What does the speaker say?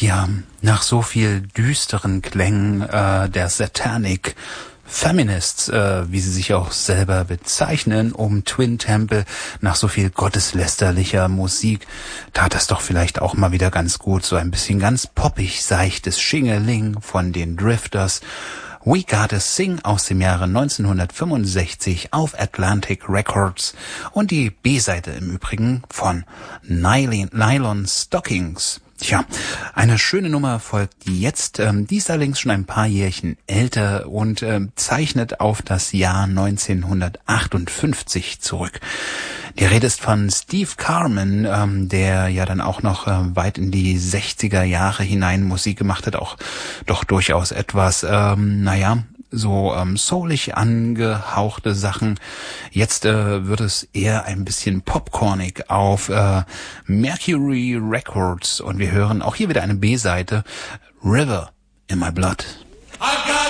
Ja, nach so viel düsteren Klängen der Satanic Feminists, wie sie sich auch selber bezeichnen, um Twin Temple, nach so viel gotteslästerlicher Musik, tat es doch vielleicht auch mal wieder ganz gut, so ein bisschen ganz poppig seichtes Schingeling von den Drifters. We Gotta Sing aus dem Jahre 1965 auf Atlantic Records und die B-Seite im Übrigen von Nylon Stockings. Tja, eine schöne Nummer folgt jetzt. Die ist allerdings schon ein paar Jährchen älter und zeichnet auf das Jahr 1958 zurück. Die Rede ist von Steve Carman, der ja dann auch noch weit in die 60er Jahre hinein Musik gemacht hat, auch doch durchaus etwas, soulig angehauchte Sachen. Jetzt wird es eher ein bisschen popcornig auf Mercury Records und wir hören auch hier wieder eine B-Seite, River in My Blood.